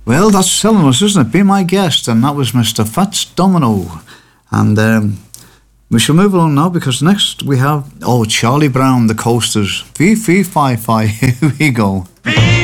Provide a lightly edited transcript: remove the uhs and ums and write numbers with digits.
Well, that's telling us, isn't it? Be My Guest, and that was Mr. Fats Domino. And we shall move along now, because next we have, Charlie Brown, The Coasters. Fee, fee, fi, fi, here we go. Fee,